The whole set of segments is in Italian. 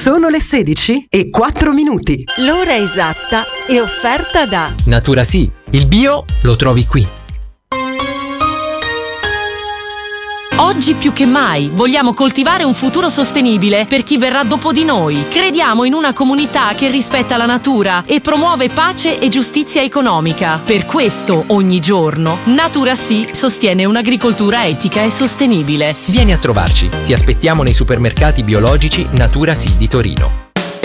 Sono le 16:04. L'ora esatta è offerta da Natura Sì, il bio lo trovi qui. Oggi più che mai vogliamo coltivare un futuro sostenibile per chi verrà dopo di noi. Crediamo in una comunità che rispetta la natura e promuove pace e giustizia economica. Per questo, ogni giorno, Natura Sì sostiene un'agricoltura etica e sostenibile. Vieni a trovarci, ti aspettiamo nei supermercati biologici Natura Sì di Torino.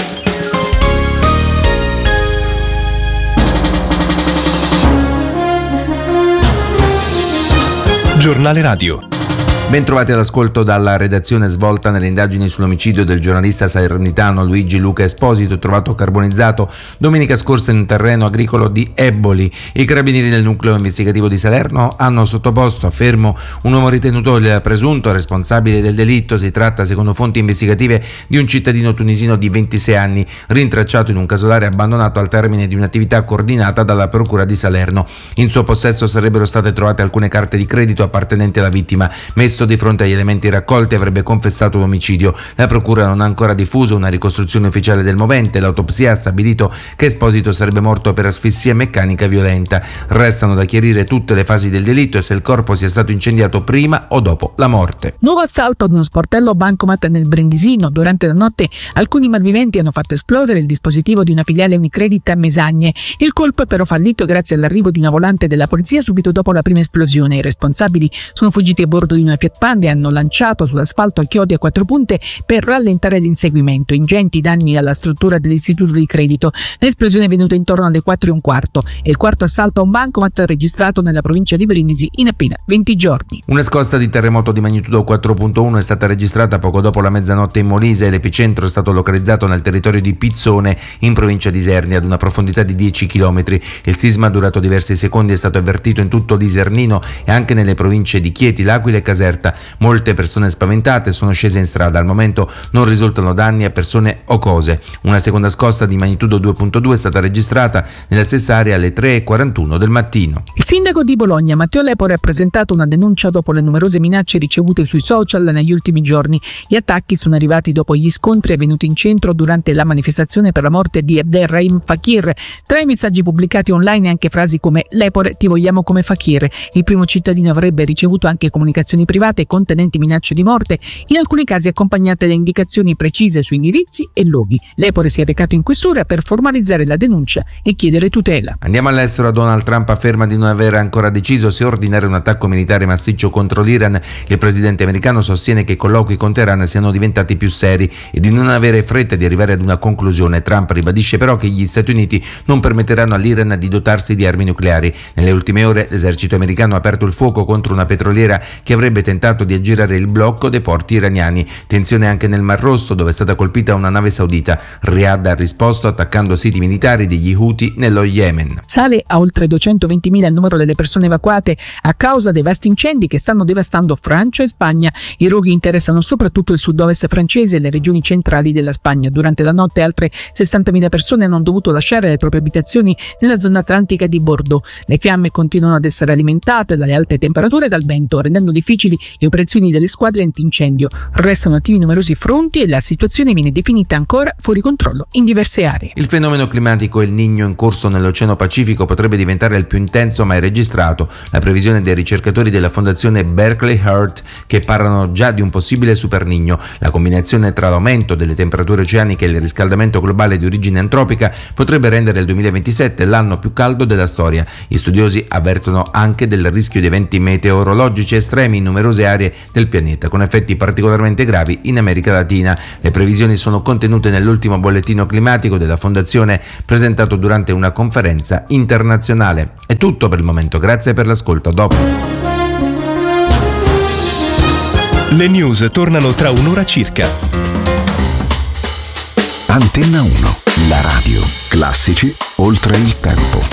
Giornale Radio. Bentrovati all'ascolto dalla redazione svolta nelle indagini sull'omicidio del giornalista salernitano Luigi Luca Esposito, trovato carbonizzato domenica scorsa in un terreno agricolo di Eboli. I carabinieri del nucleo investigativo di Salerno hanno sottoposto a fermo un uomo ritenuto il presunto responsabile del delitto. Si tratta, secondo fonti investigative, di un cittadino tunisino di 26 anni, rintracciato in un casolare abbandonato al termine di un'attività coordinata dalla procura di Salerno. In suo possesso sarebbero state trovate alcune carte di credito appartenenti alla vittima. Messo di fronte agli elementi raccolti, avrebbe confessato l'omicidio. La procura non ha ancora diffuso una ricostruzione ufficiale del movente. L'autopsia ha stabilito che Esposito sarebbe morto per asfissia meccanica violenta. Restano da chiarire tutte le fasi del delitto e se il corpo sia stato incendiato prima o dopo la morte. Nuovo assalto ad uno sportello bancomat nel Brindisino. Durante la notte alcuni malviventi hanno fatto esplodere il dispositivo di una filiale Unicredit a Mesagne. Il colpo è però fallito grazie all'arrivo di una volante della polizia subito dopo la prima esplosione. I responsabili sono fuggiti a bordo di una Fiat Panda e hanno lanciato sull'asfalto a chiodi a 4 punte per rallentare l'inseguimento. Ingenti danni alla struttura dell'istituto di credito. L'esplosione è venuta intorno alle 4:15. È il quarto assalto a un bancomat registrato nella provincia di Brindisi in appena 20 giorni. Una scossa di terremoto di magnitudo 4.1 è stata registrata poco dopo la mezzanotte in Molise. L'epicentro è stato localizzato nel territorio di Pizzone, in provincia di Isernia, ad una profondità di 10 km. Il sisma, durato diversi secondi, è stato avvertito in tutto l'Isernino e anche nelle province di Chieti, L'Aquila e Caserta. Molte persone spaventate sono scese in strada. Al momento non risultano danni a persone o cose. Una seconda scossa di magnitudo 2.2 è stata registrata nella stessa area alle 3:41 del mattino. Il sindaco di Bologna, Matteo Lepore, ha presentato una denuncia dopo le numerose minacce ricevute sui social negli ultimi giorni. Gli attacchi sono arrivati dopo gli scontri avvenuti in centro durante la manifestazione per la morte di Abderrahim Fakir. Tra i messaggi pubblicati online anche frasi come "Lepore, ti vogliamo come Fakir". Il primo cittadino avrebbe ricevuto anche comunicazioni private contenenti minacce di morte, in alcuni casi accompagnate da indicazioni precise su indirizzi e luoghi. Lepore si è recato in questura per formalizzare la denuncia e chiedere tutela. Andiamo all'estero. Donald Trump afferma di non aver ancora deciso se ordinare un attacco militare massiccio contro l'Iran. Il presidente americano sostiene che i colloqui con Teheran siano diventati più seri e di non avere fretta di arrivare ad una conclusione. Trump ribadisce però che gli Stati Uniti non permetteranno all'Iran di dotarsi di armi nucleari. Nelle ultime ore l'esercito americano ha aperto il fuoco contro una petroliera che avrebbe tentato di aggirare il blocco dei porti iraniani. Tensione anche nel Mar Rosso, dove è stata colpita una nave saudita. Riyadh ha risposto attaccando siti militari degli Houthi nello Yemen. Sale a oltre 220.000 il numero delle persone evacuate a causa dei vasti incendi che stanno devastando Francia e Spagna. I roghi interessano soprattutto il sud-ovest francese e le regioni centrali della Spagna. Durante la notte altre 60.000 persone hanno dovuto lasciare le proprie abitazioni nella zona atlantica di Bordeaux. Le fiamme continuano ad essere alimentate dalle alte temperature e dal vento, rendendo difficili le operazioni delle squadre antincendio. Restano attivi numerosi fronti e la situazione viene definita ancora fuori controllo in diverse aree. Il fenomeno climatico El Niño in corso nell'Oceano Pacifico potrebbe diventare il più intenso mai registrato. La previsione dei ricercatori della fondazione Berkeley Heart, che parlano già di un possibile Super Niño. La combinazione tra l'aumento delle temperature oceaniche e il riscaldamento globale di origine antropica potrebbe rendere il 2027 l'anno più caldo della storia. Gli studiosi avvertono anche del rischio di eventi meteorologici estremi in numerose aree del pianeta, con effetti particolarmente gravi in America Latina. Le previsioni sono contenute nell'ultimo bollettino climatico della Fondazione presentato durante una conferenza internazionale. È tutto per il momento, grazie per l'ascolto, a dopo. Le news tornano tra un'ora circa. Antenna 1, la radio, classici oltre il tempo.